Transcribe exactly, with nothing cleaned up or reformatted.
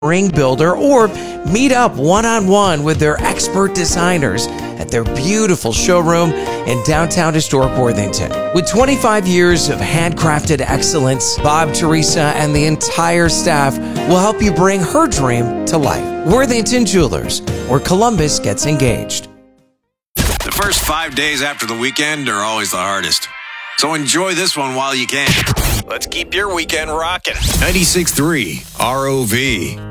ring builder or meet up one-on-one with their expert designers at their beautiful showroom in downtown historic Worthington. With twenty-five years of handcrafted excellence, Bob, Teresa, and the entire staff will help you bring her dream to life. Worthington Jewelers, where Columbus gets engaged. The first five days after the weekend are always the hardest. So enjoy this one while you can. Let's keep your weekend rocking. ninety-six point three R O V.